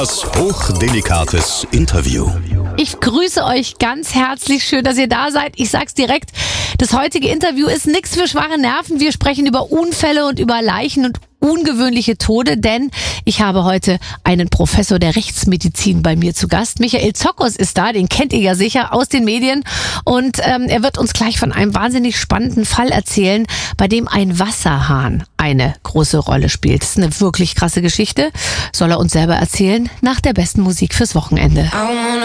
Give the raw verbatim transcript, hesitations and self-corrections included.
Das hochdelicates Interview. Ich grüße euch ganz herzlich. Schön, dass ihr da seid. Ich sag's direkt, das heutige Interview ist nichts für schwache Nerven. Wir sprechen über Unfälle und über Leichen und ungewöhnliche Tode, denn ich habe heute einen Professor der Rechtsmedizin bei mir zu Gast. Michael Zokos ist da, den kennt ihr ja sicher aus den Medien, und ähm, er wird uns gleich von einem wahnsinnig spannenden Fall erzählen, bei dem ein Wasserhahn eine große Rolle spielt. Das ist eine wirklich krasse Geschichte. Soll er uns selber erzählen, nach der besten Musik fürs Wochenende.